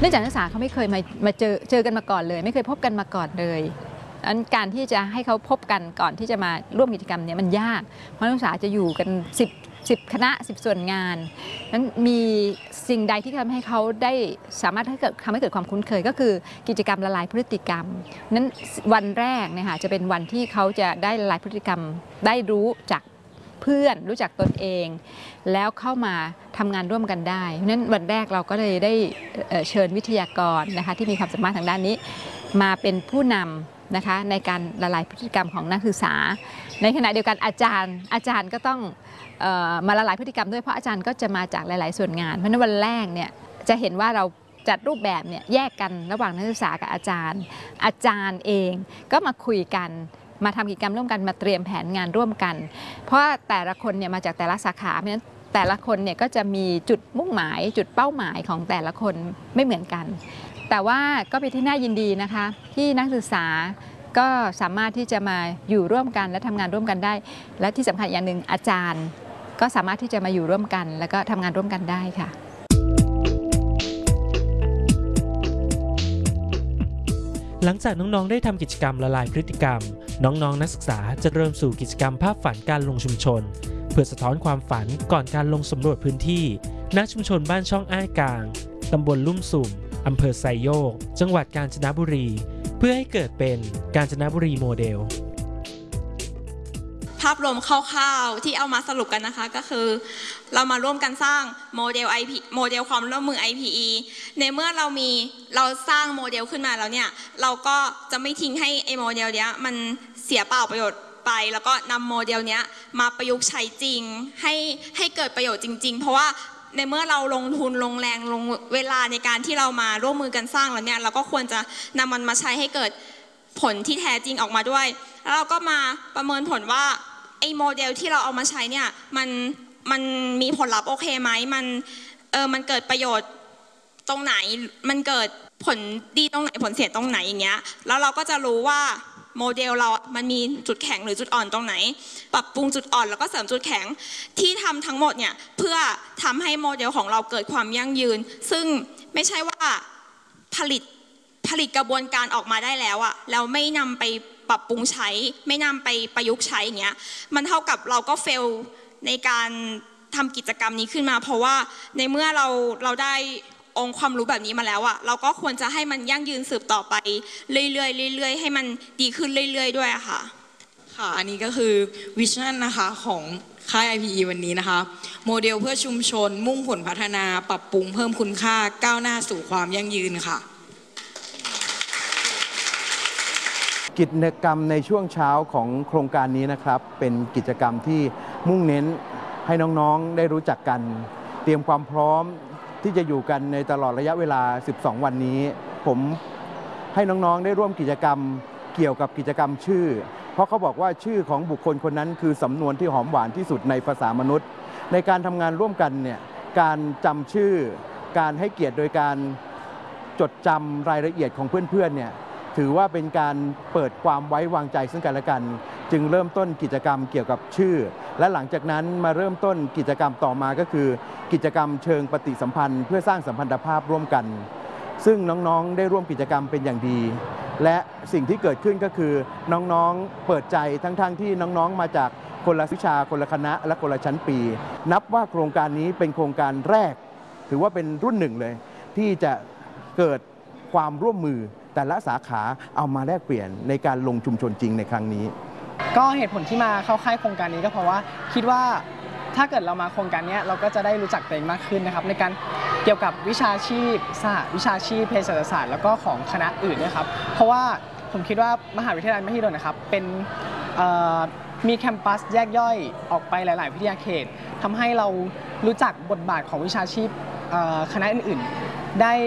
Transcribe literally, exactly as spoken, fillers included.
นื่องจากนักศึกษาเขาไม่เคยมามาเจอเจอกันมาก่อนเลยไม่เคยพบกันมาก่อนเลยอันการที่จะให้เขาพบกันก่อนที่จะมาร่วมกิจกรรมเนี่ยมันยากเพราะนักศึกษาจะอยู่กันสิบ สิบคณะสิบส่วนงานนั้นมีสิ่งใดที่ทำให้เขาได้สามารถให้เกิดทำให้เกิดความคุ้นเคยก็คือกิจกรรมละลายพฤติกรรมนั้นวันแรกเนี่ยค่ะจะเป็นวันที่เขาจะได้ละลายพฤติกรรมได้รู้จักเพื่อนรู้จักตนเองแล้วเข้ามาทำงานร่วมกันได้เพราะฉะนั้นวันแรกเราก็เลยได้เชิญวิทยากรนะคะที่มีความสามารถทางด้านนี้มาเป็นผู้นำนะคะในการละลายพฤติกรรมของนักศึกษาในขณะเดียวกันอาจารย์อาจารย์ก็ต้องมาละลายพฤติกรรมด้วยเพราะอาจารย์ก็จะมาจากหลายๆส่วนงานเพราะฉะนั้นวันแรกเนี่ยจะเห็นว่าเราจัดรูปแบบเนี่ยแยกกันระหว่างนักศึกษากับอาจารย์อาจารย์เองก็มาคุยกันมาทำกิจกรรมร่วมกันมาเตรียมแผนงานร่วมกันเพราะแต่ละคนเนี่ยมาจากแต่ละสาขาเพราะฉะนั้นแต่ละคนเนี่ยก็จะมีจุดมุ่งหมายจุดเป้าหมายของแต่ละคนไม่เหมือนกันแต่ว่าก็เป็นที่น่ายินดีนะคะที่นักศึกษาก็สามารถที่จะมาอยู่ร่วมกันและทำงานร่วมกันได้และที่สำคัญอย่างหนึ่งอาจารย์ก็สามารถที่จะมาอยู่ร่วมกันแล้วก็ทำงานร่วมกันได้ค่ะหลังจากน้องๆได้ทำกิจกรรมละลายพฤติกรรมน้องๆนักศึกษาจะเริ่มสู่กิจกรรมภาพฝันการลงชุมชนเพื่อสะท้อนความฝันก่อนการลงสำรวจพื้นที่ณชุมชนบ้านช่องอ้ายกลางตำบลลุ่มสุ่มอำเภอไซโยกจังหวัดกาญจนบุรีเพื่อให้เกิดเป็นกาญจนบุรีโมเดลภาพรวมคร่าวๆที่เอามาสรุปกันนะคะก็คือเรามาร่วมกันสร้างโมเดล ไอ พี โมเดลความร่วมมือ ไอ พี อี ในเมื่อเรามีเราสร้างโมเดลขึ้นมาแล้วเนี่ยเราก็จะไม่ทิ้งให้ไอโมเดลเนี้ยมันเสียเปล่าประโยชน์ไปแล้วก็นำโมเดลเนี้ยมาประยุกต์ใช้จริงให้ให้เกิดประโยชน์จริงๆเพราะว่าในเมื่อเราลงทุนลงแรงลงเวลาในการที่เรามาร่วมมือกันสร้างแล้วเนี่ยเราก็ควรจะนำมันมาใช้ให้เกิดผลที่แท้จริงออกมาด้วยแล้วเราก็มาประเมินผลว่าไอ้โมเดลที่เราเอามาใช้เนี่ยมันมันมีผลลัพธ์โอเคไหมมันเออมันเกิดประโยชน์ตรงไหนมันเกิดผลดีตรงไหนผลเสียตรงไหนอย่างเงี้ยแล้วเราก็จะรู้ว่าโมเดลเรามันมีจุดแข็งหรือจุดอ่อนตรงไหนปรับปรุงจุดอ่อนแล้วก็เสริมจุดแข็งที่ทำทั้งหมดเนี่ยเพื่อทำให้โมเดลของเราเกิดความยั่งยืนซึ่งไม่ใช่ว่าผลิตผลิตกระบวนการออกมาได้แล้วอะแล้วไม่นำไปปรับปรุงใช้ไม่นำไปประยุกต์ใช้อย่างเงี้ยมันเท่ากับเราก็เฟลในการทำกิจกรรมนี้ขึ้นมาเพราะว่าในเมื่อเราเราได้องค์ความรู้แบบนี้มาแล้วอะเราก็ควรจะให้มันยั่งยืนสืบต่อไปเรื่อยๆเรื่อยๆให้มันดีขึ้นเรื่อยๆด้วยค่ะค่ะอันนี้ก็คือวิชั่นนะคะของค่าย ไอ พี อี วันนี้นะคะโมเดลเพื่อชุมชนมุ่งผลพัฒนาปรับปรุงเพิ่มคุณค่าก้าวหน้าสู่ความยั่งยืนค่ะกิจกรรมในช่วงเช้าของโครงการนี้นะครับเป็นกิจกรรมที่มุ่งเน้นให้น้องๆได้รู้จักกันเตรียมความพร้อมที่จะอยู่กันในตลอดระยะเวลาสิบสองวันนี้ผมให้น้องๆได้ร่วมกิจกรรมเกี่ยวกับกิจกรรมชื่อเพราะเขาบอกว่าชื่อของบุคคลคนนั้นคือสำนวนที่หอมหวานที่สุดในภาษามนุษย์ในการทำงานร่วมกันเนี่ยการจำชื่อการให้เกียรติโดยการจดจำรายละเอียดของเพื่อนๆเนี่ยถือว่าเป็นการเปิดความไว้วางใจซึ่งกันและกันจึงเริ่มต้นกิจกรรมเกี่ยวกับชื่อและหลังจากนั้นมาเริ่มต้นกิจกรรมต่อมาก็คือกิจกรรมเชิงปฏิสัมพันธ์เพื่อสร้างสัมพันธภาพร่วมกันซึ่งน้องๆได้ร่วมกิจกรรมเป็นอย่างดีและสิ่งที่เกิดขึ้นก็คือน้องๆเปิดใจทั้งๆ ท, ที่น้องๆมาจากคนละวิชาคนละคณะและคนละชั้นปีนับว่าโครงการนี้เป็นโครงการแรกถือว่าเป็นรุ่นหนึ่งเลยที่จะเกิดความร่วมมือแต่ละสาขาเอามาแลกเปลี่ยนในการลงชุมชนจริงในครั้งนี้ก็เหตุผลที่มาเข้าค่ายโครงการนี้ก็เพราะว่าคิดว่าถ้าเกิดเรามาโครงการนี้เราก็จะได้รู้จักตัวเองมากขึ้นนะครับในการเกี่ยวกับวิชาชีพสหวิชาชีพเภสัชศาสตร์แล้วก็ของคณะอื่นนะครับเพราะว่าผมคิดว่ามหาวิทยาลัยมหิดลนะครับเป็นมีแคมปัสแยกย่อยออกไปหลาย ๆ วิทยาเขตทำให้เรารู้จักบทบาทของวิชาชีพคณะอื่นๆได้